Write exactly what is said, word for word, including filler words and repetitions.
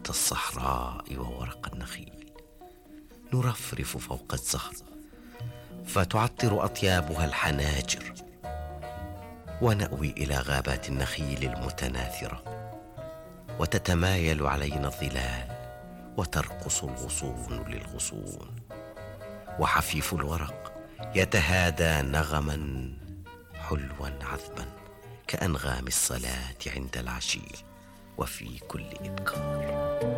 الصحراء وورق النخيل، نرفرف فوق الزهر فتعطر أطيابها الحناجر، ونأوي إلى غابات النخيل المتناثرة وتتمايل علينا الظلال وترقص الغصون للغصون، وحفيف الورق يتهادى نغما حلوا عذبا كأنغام الصلاة عند العشي وفي كل إبكار.